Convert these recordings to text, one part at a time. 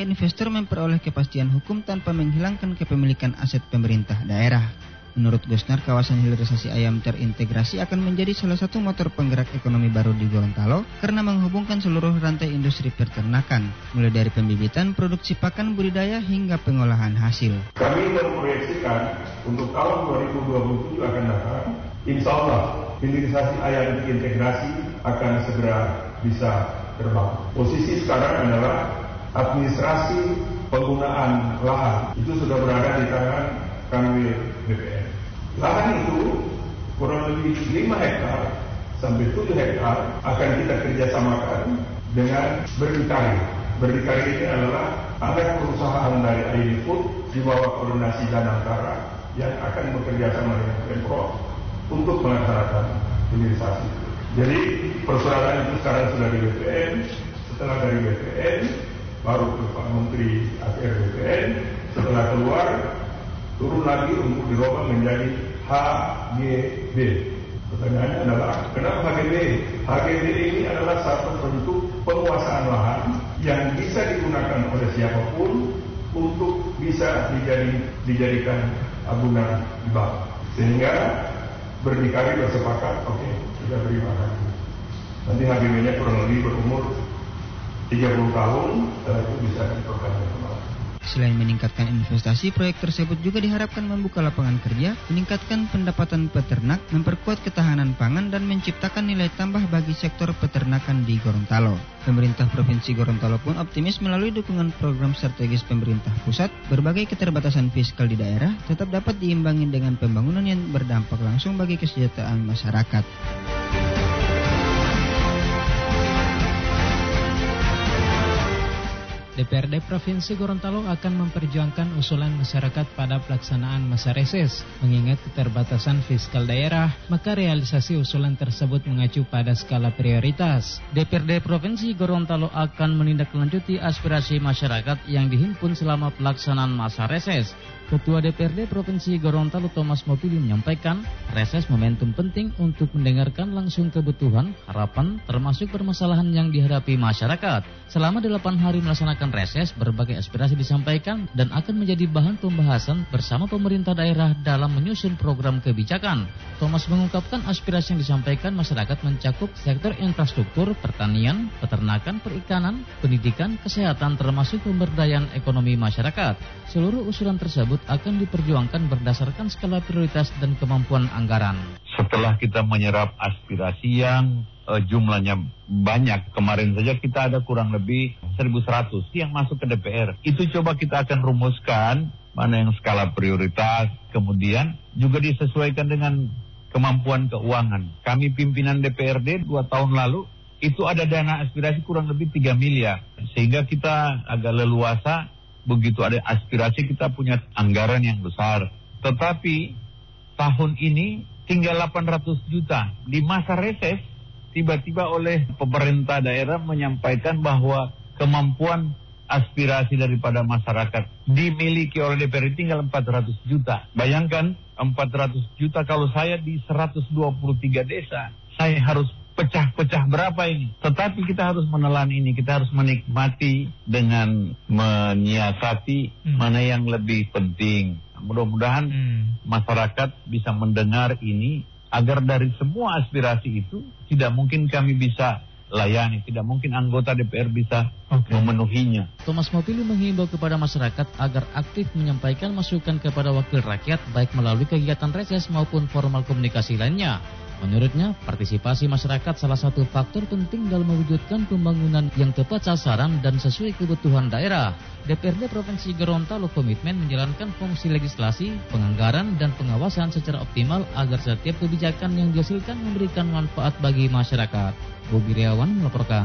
sehingga investor memperoleh kepastian hukum tanpa menghilangkan kepemilikan aset pemerintah daerah. Menurut Gusnar, kawasan hilirisasi ayam terintegrasi akan menjadi salah satu motor penggerak ekonomi baru di Gorontalo karena menghubungkan seluruh rantai industri peternakan, mulai dari pembibitan, produksi pakan, budidaya, hingga pengolahan hasil. Kami memproyeksikan untuk tahun 2027 akan datang, insya Allah hilirisasi ayam terintegrasi akan segera bisa terbang. Posisi sekarang adalah administrasi penggunaan lahan itu sudah berada di tangan Kanwil BPN. Lahan itu kurang lebih 5 hektar sampai 7 hektar akan kita kerjasamakan dengan berdikari. Berdikari ini adalah anak perusahaan dari ID Food di bawah koordinasi Danantara yang akan bekerja sama dengan Pemprov untuk melaksanakan hilirisasi. Jadi persyaratan itu sekarang sudah di BPN. Setelah dari BPN baru ke Pak Menteri APR BPN. Setelah keluar turun lagi untuk dirubah menjadi HGB. Pertanyaannya adalah, kenapa HGB? HGB ini adalah satu bentuk penguasaan lahan yang bisa digunakan oleh siapapun untuk bisa dijadikan agunan bank. Sehingga berdikari bersepakat, oke, kita beri makan. Nanti HGB-nya kurang lebih berumur 30 tahun, setelah itu bisa diperpanjang kembali. Selain meningkatkan investasi, proyek tersebut juga diharapkan membuka lapangan kerja, meningkatkan pendapatan peternak, memperkuat ketahanan pangan, dan menciptakan nilai tambah bagi sektor peternakan di Gorontalo. Pemerintah Provinsi Gorontalo pun optimis melalui dukungan program strategis pemerintah pusat, berbagai keterbatasan fiskal di daerah tetap dapat diimbangi dengan pembangunan yang berdampak langsung bagi kesejahteraan masyarakat. DPRD Provinsi Gorontalo akan memperjuangkan usulan masyarakat pada pelaksanaan masa reses. Mengingat keterbatasan fiskal daerah, maka realisasi usulan tersebut mengacu pada skala prioritas. DPRD Provinsi Gorontalo akan menindaklanjuti aspirasi masyarakat yang dihimpun selama pelaksanaan masa reses. Ketua DPRD Provinsi Gorontalo Thomas Mopili menyampaikan, reses momentum penting untuk mendengarkan langsung kebutuhan, harapan, termasuk permasalahan yang dihadapi masyarakat. Selama 8 hari melaksanakan reses, berbagai aspirasi disampaikan dan akan menjadi bahan pembahasan bersama pemerintah daerah dalam menyusun program kebijakan. Thomas mengungkapkan aspirasi yang disampaikan masyarakat mencakup sektor infrastruktur, pertanian, peternakan, perikanan, pendidikan, kesehatan, termasuk pemberdayaan ekonomi masyarakat. Seluruh usulan tersebut akan diperjuangkan berdasarkan skala prioritas dan kemampuan anggaran. Setelah kita menyerap aspirasi yang jumlahnya banyak, kemarin saja kita ada kurang lebih 1.100 yang masuk ke DPR. Itu coba kita akan rumuskan mana yang skala prioritas, kemudian juga disesuaikan dengan kemampuan keuangan. Kami pimpinan DPRD 2 tahun lalu itu ada dana aspirasi kurang lebih 3 miliar, sehingga kita agak leluasa. Begitu ada aspirasi kita punya anggaran yang besar. Tetapi tahun ini tinggal 800 juta. Di masa reses tiba-tiba oleh pemerintah daerah menyampaikan bahwa kemampuan aspirasi daripada masyarakat dimiliki oleh DPR tinggal 400 juta. Bayangkan 400 juta kalau saya di 123 desa, saya harus pecah-pecah berapa ini. Tetapi kita harus menelan ini, kita harus menikmati dengan menyiasati mana yang lebih penting. Mudah-mudahan masyarakat bisa mendengar ini, agar dari semua aspirasi itu tidak mungkin kami bisa layani, tidak mungkin anggota DPR bisa memenuhinya. Thomas Mopili menghimbau kepada masyarakat agar aktif menyampaikan masukan kepada wakil rakyat baik melalui kegiatan reses maupun formal komunikasi lainnya. Menurutnya, partisipasi masyarakat salah satu faktor penting dalam mewujudkan pembangunan yang tepat sasaran dan sesuai kebutuhan daerah. DPRD Provinsi Gorontalo komitmen menjalankan fungsi legislasi, penganggaran, dan pengawasan secara optimal agar setiap kebijakan yang dihasilkan memberikan manfaat bagi masyarakat. Bobi Riawan melaporkan.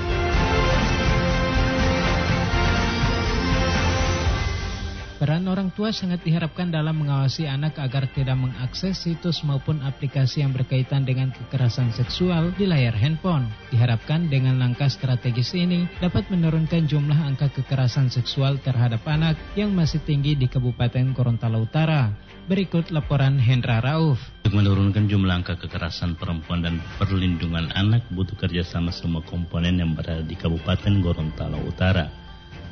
Peran orang tua sangat diharapkan dalam mengawasi anak agar tidak mengakses situs maupun aplikasi yang berkaitan dengan kekerasan seksual di layar handphone. Diharapkan dengan langkah strategis ini dapat menurunkan jumlah angka kekerasan seksual terhadap anak yang masih tinggi di Kabupaten Gorontalo Utara. Berikut laporan Hendra Rauf. Untuk menurunkan jumlah angka kekerasan perempuan dan perlindungan anak butuh kerjasama semua komponen yang berada di Kabupaten Gorontalo Utara.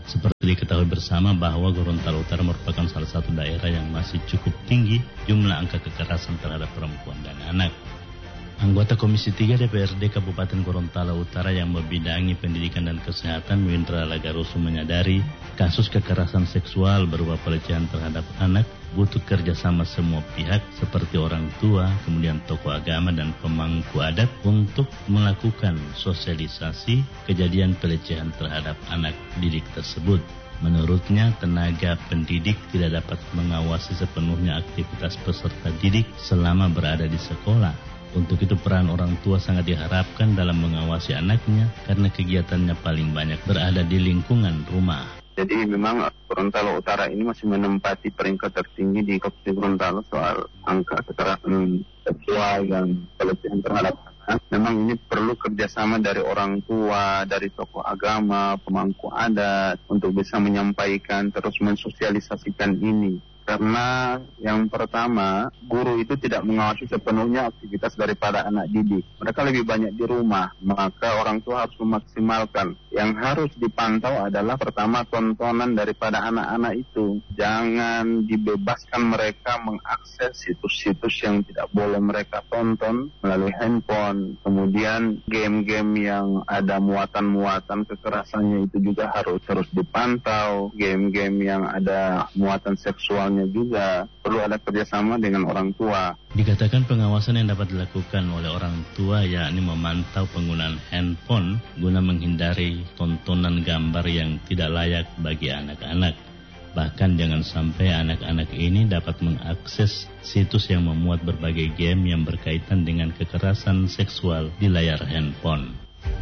Seperti diketahui bersama bahwa Gorontalo Utara merupakan salah satu daerah yang masih cukup tinggi jumlah angka kekerasan terhadap perempuan dan anak. Anggota Komisi 3 DPRD Kabupaten Gorontalo Utara yang membidangi pendidikan dan kesehatan, Windra Lagarusu, menyadari kasus kekerasan seksual berupa pelecehan terhadap anak butuh kerjasama semua pihak seperti orang tua, kemudian tokoh agama dan pemangku adat untuk melakukan sosialisasi kejadian pelecehan terhadap anak didik tersebut. Menurutnya, tenaga pendidik tidak dapat mengawasi sepenuhnya aktivitas peserta didik selama berada di sekolah. Untuk itu peran orang tua sangat diharapkan dalam mengawasi anaknya karena kegiatannya paling banyak berada di lingkungan rumah. Jadi memang Gorontalo Utara ini masih menempati peringkat tertinggi di Kabupaten Gorontalo soal angka kekerasan seksual dan pelecehan terhadap anak. Memang ini perlu kerjasama dari orang tua, dari tokoh agama, pemangku adat untuk bisa menyampaikan terus mensosialisasikan ini. Karena yang pertama, guru itu tidak mengawasi sepenuhnya aktivitas daripada anak didik. Mereka lebih banyak di rumah, maka orang tua harus memaksimalkan. Yang harus dipantau adalah pertama tontonan daripada anak-anak itu. Jangan dibebaskan mereka mengakses situs-situs yang tidak boleh mereka tonton melalui handphone. Kemudian game-game yang ada muatan-muatan kekerasannya itu juga harus terus dipantau. Game-game yang ada muatan seksual juga perlu ada kerjasama dengan orang tua. Dikatakan pengawasan yang dapat dilakukan oleh orang tua yakni memantau penggunaan handphone guna menghindari tontonan gambar yang tidak layak bagi anak-anak. Bahkan jangan sampai anak-anak ini dapat mengakses situs yang memuat berbagai game yang berkaitan dengan kekerasan seksual di layar handphone.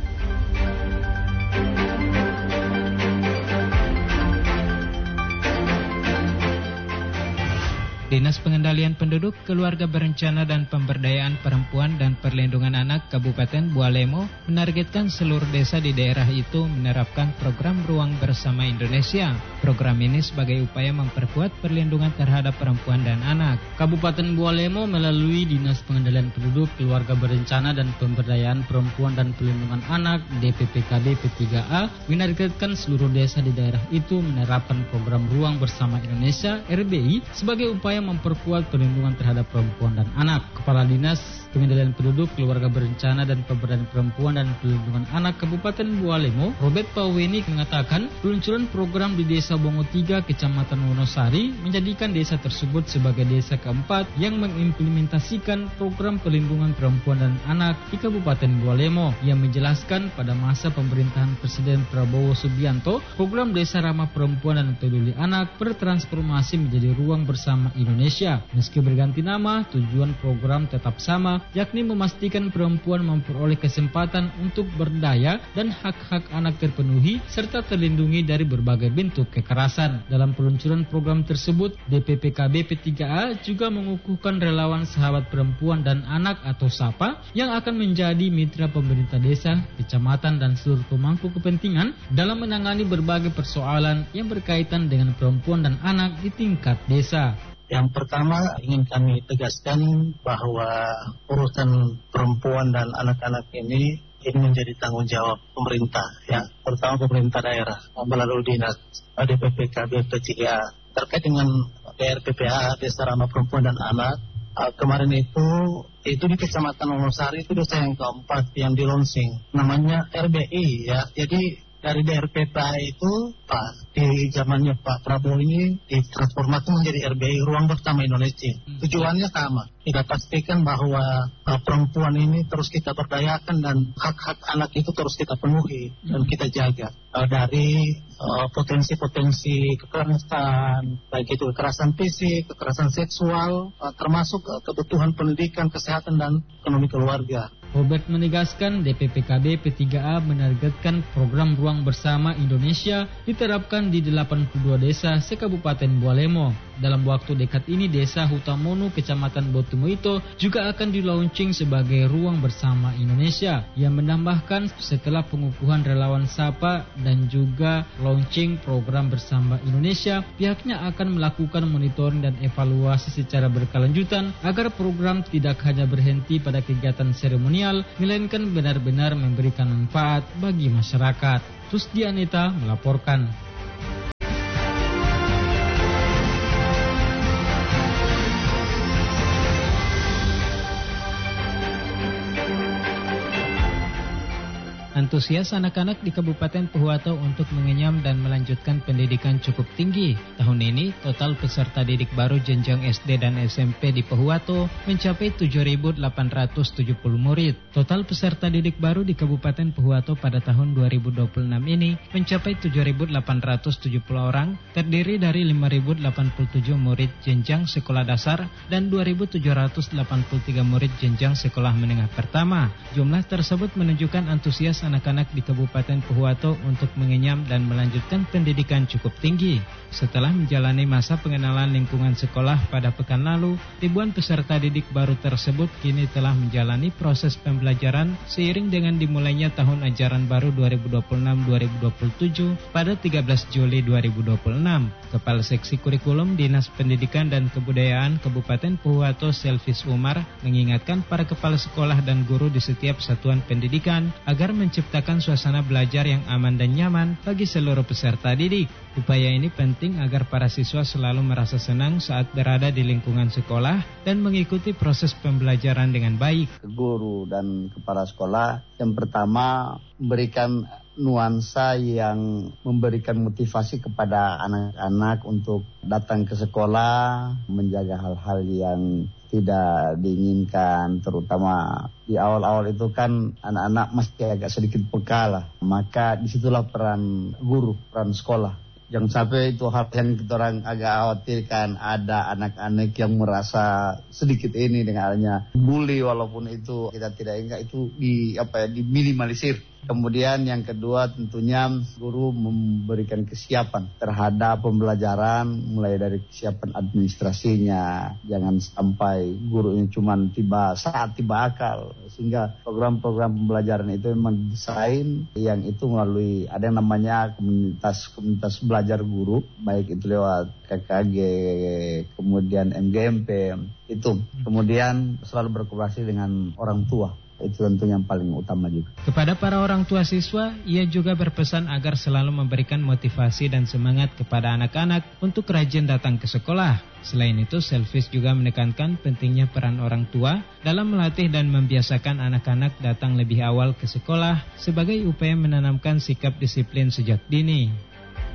Dinas Pengendalian Penduduk, Keluarga Berencana dan Pemberdayaan Perempuan dan Perlindungan Anak Kabupaten Bualemo menargetkan seluruh desa di daerah itu menerapkan program Ruang Bersama Indonesia. Program ini sebagai upaya memperkuat perlindungan terhadap perempuan dan anak. Kabupaten Bualemo melalui Dinas Pengendalian Penduduk, Keluarga Berencana dan Pemberdayaan Perempuan dan Perlindungan Anak DPPKB P3A menargetkan seluruh desa di daerah itu menerapkan program Ruang Bersama Indonesia RBI sebagai upaya memperkuat perlindungan terhadap perempuan dan anak. Kepala Dinas Pengendalian Penduduk, Keluarga Berencana dan Pemberdayaan Perempuan dan Perlindungan Anak Kabupaten Bualemo, Robert Pauweni, mengatakan peluncuran program di Desa Bongo 3, Kecamatan Wonosari menjadikan desa tersebut sebagai desa keempat yang mengimplementasikan program perlindungan perempuan dan anak di Kabupaten Bualemo. Ia menjelaskan pada masa pemerintahan Presiden Prabowo Subianto, program Desa Ramah Perempuan dan Peduli Anak bertransformasi menjadi Ruang Bersama Indonesia. Meski berganti nama, tujuan program tetap sama, yakni memastikan perempuan memperoleh kesempatan untuk berdaya dan hak-hak anak terpenuhi serta terlindungi dari berbagai bentuk kekerasan. Dalam peluncuran program tersebut, DPPKB P3A juga mengukuhkan relawan sahabat perempuan dan anak atau SAPA yang akan menjadi mitra pemerintah desa, kecamatan dan seluruh pemangku kepentingan dalam menangani berbagai persoalan yang berkaitan dengan perempuan dan anak di tingkat desa. Yang pertama ingin kami tegaskan bahwa urusan perempuan dan anak-anak ini menjadi tanggung jawab pemerintah, ya, terutama pemerintah daerah melalui dinas DPPKB P3A. Terkait dengan DRPPA Desa Ramah Perempuan dan Anak, kemarin itu di Kecamatan Wonosari itu desa yang keempat yang di launching, namanya RBI, ya. Jadi dari DRPPA itu di zamannya Pak Prabowo ini ditransformasi menjadi RBI, Ruang Bersama Indonesia. Tujuannya sama, kita pastikan bahwa perempuan ini terus kita berdayakan dan hak-hak anak itu terus kita penuhi dan kita jaga dari potensi-potensi kekerasan, baik itu kekerasan fisik, kekerasan seksual, termasuk kebutuhan pendidikan, kesehatan dan ekonomi keluarga. Robert menegaskan DPPKB P3A menargetkan program Ruang Bersama Indonesia diterapkan di 82 desa se-Kabupaten Bualemo. Dalam waktu dekat ini, Desa Hutamono, Kecamatan Botumoito juga akan di-launching sebagai Ruang Bersama Indonesia. Ia menambahkan setelah pengukuhan relawan SAPA dan juga launching program Bersama Indonesia, pihaknya akan melakukan monitoring dan evaluasi secara berkelanjutan agar program tidak hanya berhenti pada kegiatan seremonial, melainkan benar-benar memberikan manfaat bagi masyarakat. Rusdi Anita melaporkan. Antusias anak-anak di Kabupaten Pohuwato untuk mengenyam dan melanjutkan pendidikan cukup tinggi. Tahun ini, total peserta didik baru jenjang SD dan SMP di Pohuwato mencapai 7.870 murid. Total peserta didik baru di Kabupaten Pohuwato pada tahun 2026 ini mencapai 7.870 orang, terdiri dari 5.087 murid jenjang sekolah dasar dan 2.783 murid jenjang sekolah menengah pertama. Jumlah tersebut menunjukkan antusias anak-anak di Kabupaten Pohuwato untuk mengenyam dan melanjutkan pendidikan cukup tinggi. Setelah menjalani masa pengenalan lingkungan sekolah pada pekan lalu, ribuan peserta didik baru tersebut kini telah menjalani proses pembelajaran seiring dengan dimulainya tahun ajaran baru 2026-2027 pada 13 Juli 2026. Kepala Seksi Kurikulum Dinas Pendidikan dan Kebudayaan Kabupaten Pohuwato Selvis Umar mengingatkan para kepala sekolah dan guru di setiap satuan pendidikan agar menciptakan suasana belajar yang aman dan nyaman bagi seluruh peserta didik. Upaya ini penting agar para siswa selalu merasa senang saat berada di lingkungan sekolah dan mengikuti proses pembelajaran dengan baik. Guru dan kepala sekolah yang pertama memberikan nuansa yang memberikan motivasi kepada anak-anak untuk datang ke sekolah, menjaga hal-hal yang tidak diinginkan, terutama di awal-awal itu kan anak-anak masih agak sedikit peka lah. Maka disitulah peran guru, peran sekolah. Jangan sampai itu hal yang kita orang agak khawatirkan, ada anak-anak yang merasa sedikit ini dengan adanya bully, walaupun itu kita tidak ingat itu diminimalisir. Kemudian yang kedua tentunya guru memberikan kesiapan terhadap pembelajaran, mulai dari kesiapan administrasinya. Jangan sampai guru ini cuma tiba akal, sehingga program-program pembelajaran itu memang desain yang itu melalui ada yang namanya komunitas belajar guru, baik itu lewat KKG, kemudian MGMP itu. Kemudian selalu berkolaborasi dengan orang tua. Itu tentunya yang paling utama juga. Kepada para orang tua siswa, ia juga berpesan agar selalu memberikan motivasi dan semangat kepada anak-anak untuk rajin datang ke sekolah. Selain itu, Selvis juga menekankan pentingnya peran orang tua dalam melatih dan membiasakan anak-anak datang lebih awal ke sekolah sebagai upaya menanamkan sikap disiplin sejak dini.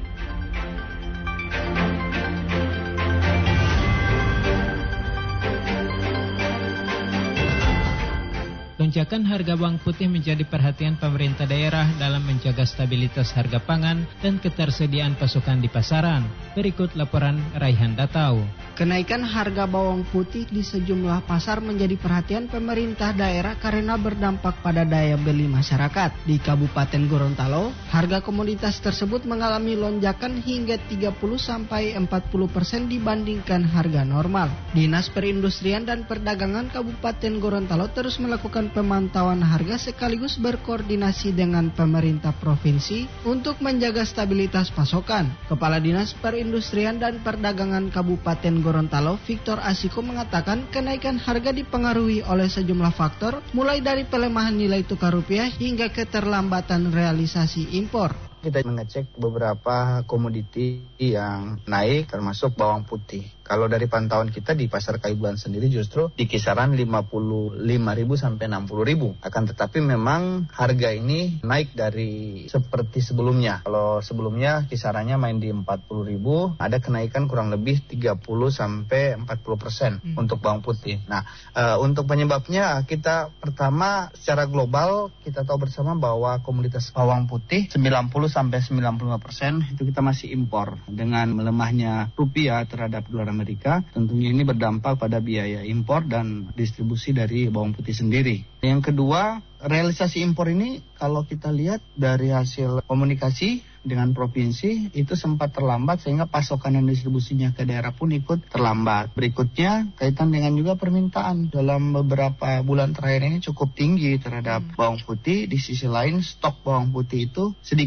Lonjakan harga bawang putih menjadi perhatian pemerintah daerah dalam menjaga stabilitas harga pangan dan ketersediaan pasokan di pasaran. Berikut laporan Raihan Datau. Kenaikan harga bawang putih di sejumlah pasar menjadi perhatian pemerintah daerah karena berdampak pada daya beli masyarakat. Di Kabupaten Gorontalo, harga komoditas tersebut mengalami lonjakan hingga 30-40% dibandingkan harga normal. Dinas Perindustrian dan Perdagangan Kabupaten Gorontalo terus melakukan pemantauan harga sekaligus berkoordinasi dengan pemerintah provinsi untuk menjaga stabilitas pasokan. Kepala Dinas Perindustrian dan Perdagangan Kabupaten Gorontalo, Victor Asiko mengatakan kenaikan harga dipengaruhi oleh sejumlah faktor, mulai dari pelemahan nilai tukar rupiah hingga keterlambatan realisasi impor. Kita mengecek beberapa komoditi yang naik termasuk bawang putih. Kalau dari pantauan kita di pasar Kayu Bulan sendiri justru di kisaran 55.000 sampai 60.000. Akan tetapi memang harga ini naik dari seperti sebelumnya. Kalau sebelumnya kisarannya main di 40.000, ada kenaikan kurang lebih 30 sampai 40% untuk bawang putih. Nah, untuk penyebabnya kita pertama secara global kita tahu bersama bahwa komoditas bawang putih 90 sampai 95% itu kita masih impor. Dengan melemahnya rupiah terhadap dolar Amerika, tentunya ini berdampak pada biaya impor dan distribusi dari bawang putih sendiri. Yang kedua, realisasi impor ini kalau kita lihat dari hasil komunikasi dengan provinsi itu sempat terlambat sehingga pasokan dan distribusinya ke daerah pun ikut terlambat. Berikutnya kaitan dengan juga permintaan dalam beberapa bulan terakhir ini cukup tinggi terhadap bawang putih. Di sisi lain stok bawang putih itu sedikit.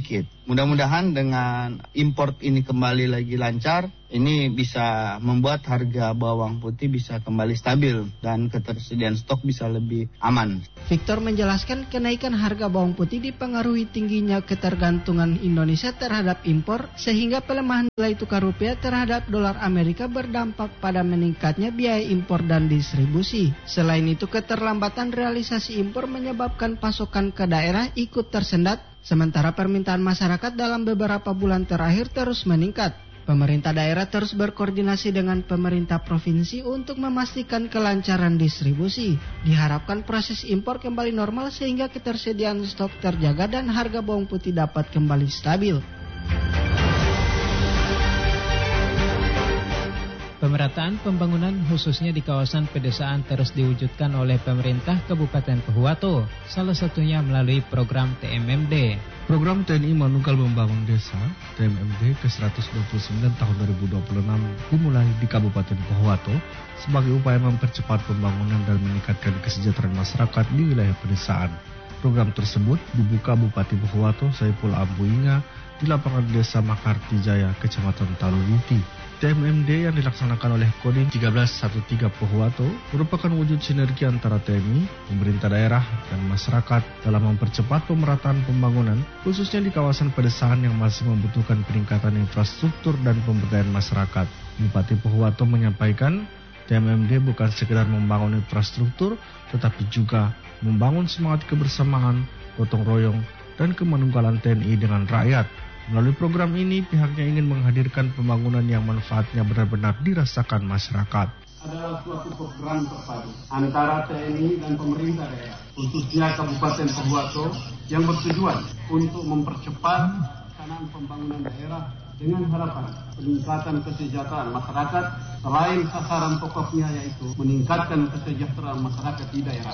Mudah-mudahan dengan import ini kembali lagi lancar, ini bisa membuat harga bawang putih bisa kembali stabil dan ketersediaan stok bisa lebih aman. Victor menjelaskan kenaikan harga bawang putih dipengaruhi tingginya ketergantungan Indonesia terhadap impor sehingga pelemahan nilai tukar rupiah terhadap dolar Amerika berdampak pada meningkatnya biaya impor dan distribusi. Selain itu, keterlambatan realisasi impor menyebabkan pasokan ke daerah ikut tersendat, sementara permintaan masyarakat dalam beberapa bulan terakhir terus meningkat. Pemerintah daerah terus berkoordinasi dengan pemerintah provinsi untuk memastikan kelancaran distribusi. Diharapkan proses impor kembali normal sehingga ketersediaan stok terjaga dan harga bawang putih dapat kembali stabil. Pemerataan pembangunan khususnya di kawasan pedesaan terus diwujudkan oleh pemerintah Kabupaten Pohuwato, salah satunya melalui program TMMD. Program TNI Manunggal Membangun Desa TMMD ke-129 tahun 2026 dimulai di Kabupaten Pohuwato sebagai upaya mempercepat pembangunan dan meningkatkan kesejahteraan masyarakat di wilayah pedesaan. Program tersebut dibuka Bupati Pohuwato Saiful Ambuinga di lapangan Desa Makarti Jaya, Kecamatan Taluriti. TMMD yang dilaksanakan oleh Kodim 1313 Pohuwato merupakan wujud sinergi antara TNI, pemerintah daerah, dan masyarakat dalam mempercepat pemerataan pembangunan, khususnya di kawasan pedesaan yang masih membutuhkan peningkatan infrastruktur dan pemberdayaan masyarakat. Bupati Pohuwato menyampaikan, TMMD bukan sekedar membangun infrastruktur, tetapi juga membangun semangat kebersamaan, gotong royong, dan kemanunggalan TNI dengan rakyat. Melalui program ini, pihaknya ingin menghadirkan pembangunan yang manfaatnya benar-benar dirasakan masyarakat. Adalah suatu program terpadu antara TNI dan pemerintah daerah, khususnya Kabupaten Pohuwato, yang bertujuan untuk mempercepat pelaksanaan pembangunan daerah dengan harapan peningkatan kesejahteraan masyarakat, selain sasaran pokoknya yaitu meningkatkan kesejahteraan masyarakat di daerah.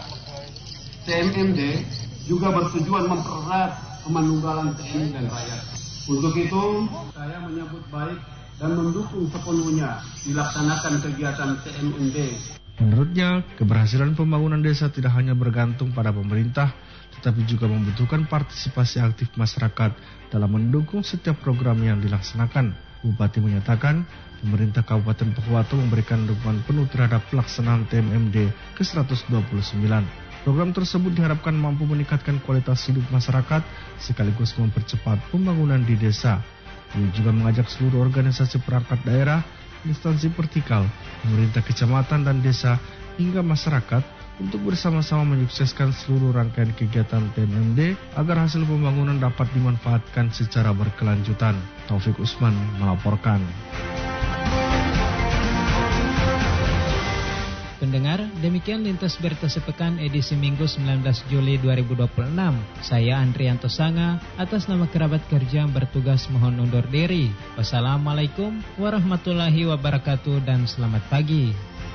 TMMD juga bertujuan mempererat kemanunggalan TNI dan rakyat. Untuk itu, saya menyambut baik dan mendukung sepenuhnya dilaksanakan kegiatan TMMD. Menurutnya, keberhasilan pembangunan desa tidak hanya bergantung pada pemerintah, tetapi juga membutuhkan partisipasi aktif masyarakat dalam mendukung setiap program yang dilaksanakan. Bupati menyatakan, pemerintah Kabupaten Pohuwato memberikan dukungan penuh terhadap pelaksanaan TMMD ke-129. Program tersebut diharapkan mampu meningkatkan kualitas hidup masyarakat sekaligus mempercepat pembangunan di desa. Ia juga mengajak seluruh organisasi perangkat daerah, instansi vertikal, pemerintah kecamatan dan desa, hingga masyarakat untuk bersama-sama menyukseskan seluruh rangkaian kegiatan TMMD agar hasil pembangunan dapat dimanfaatkan secara berkelanjutan. Taufik Usman melaporkan. Pendengar, demikian Lintas Berita Sepekan edisi Minggu 19 Juli 2026. Saya Andrianto Sanga, atas nama kerabat kerja yang bertugas mohon undur diri. Wassalamualaikum warahmatullahi wabarakatuh dan selamat pagi.